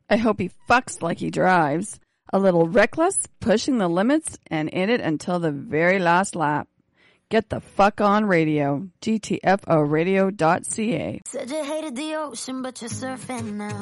I hope he fucks like he drives. A little reckless, pushing the limits, and in it until the very last lap. Get the fuck on radio. GTFOradio.ca. Said you hated the ocean, but you're surfing now.